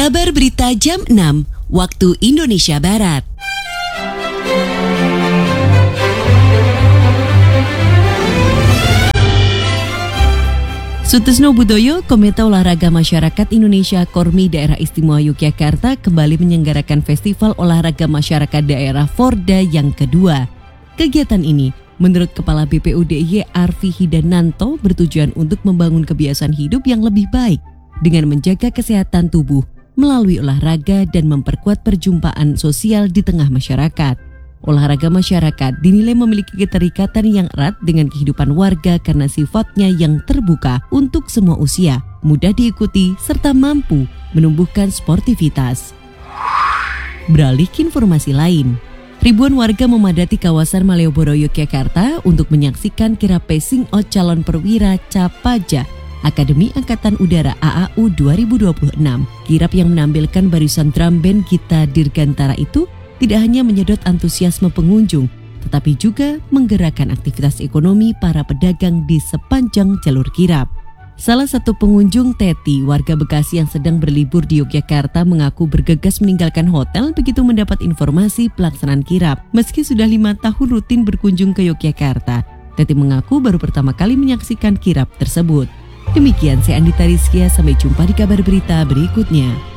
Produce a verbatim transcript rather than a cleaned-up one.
Kabar Berita Jam enam, waktu Indonesia Barat. Sutisno Budoyo, Komite Olahraga Masyarakat Indonesia Kormi Daerah Istimewa Yogyakarta kembali menyelenggarakan Festival Olahraga Masyarakat Daerah Forda yang kedua. Kegiatan ini, menurut Kepala B P U D I Y Arfi Hidananto, bertujuan untuk membangun kebiasaan hidup yang lebih baik dengan menjaga kesehatan tubuh melalui olahraga dan memperkuat perjumpaan sosial di tengah masyarakat. Olahraga masyarakat dinilai memiliki keterikatan yang erat dengan kehidupan warga karena sifatnya yang terbuka untuk semua usia, mudah diikuti, serta mampu menumbuhkan sportivitas. Beralih ke informasi lain, ribuan warga memadati kawasan Malioboro, Yogyakarta untuk menyaksikan kirap passing out calon perwira Capaja Akademi Angkatan Udara A A U dua ribu dua puluh enam. Kirap yang menampilkan barisan drum band Gita Dirgantara itu tidak hanya menyedot antusiasme pengunjung, tetapi juga menggerakkan aktivitas ekonomi para pedagang di sepanjang jalur kirap. Salah satu pengunjung, Teti, warga Bekasi yang sedang berlibur di Yogyakarta, mengaku bergegas meninggalkan hotel begitu mendapat informasi pelaksanaan kirap. Meski sudah lima tahun rutin berkunjung ke Yogyakarta, Teti mengaku baru pertama kali menyaksikan kirap tersebut. Demikian saya Andita Rizkia, sampai jumpa di kabar berita berikutnya.